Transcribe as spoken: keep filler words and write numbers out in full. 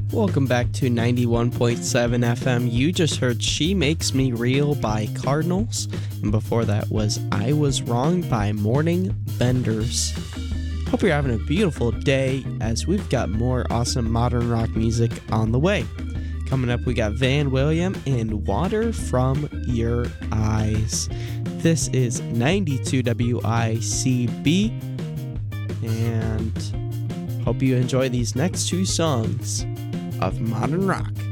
Welcome back to ninety-one point seven F M. You just heard She Makes Me Real by Cardinals. And before that was I Was Wrong by Morning Benders. Hope you're having a beautiful day as we've got more awesome modern rock music on the way. Coming up, we got Van William and Water from Your Eyes. This is ninety-two W I C B. And hope you enjoy these next two songs of modern rock.